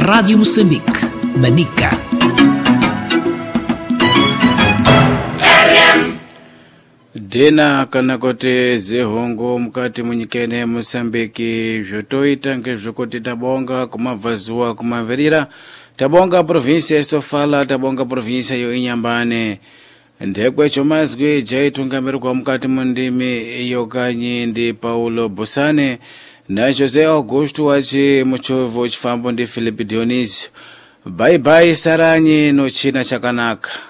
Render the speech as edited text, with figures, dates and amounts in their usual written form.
Rádio Moçambique, Manica. Dena kana kote zehongo mkati munyikene Moçambique zvotoita ngezvokuti tabonga kumabvazuwa kumavirira, tabonga provinsia yesofala, tabonga provinsia yoinyambane ndekwe chomazwi jaitungamirirwa mukati mundimi yokanyi ndi Paulo Busane na José Augusto wachi muchovo chifambo ndi Filipe Dionisio. Bye bye saranyi no china chakanaka.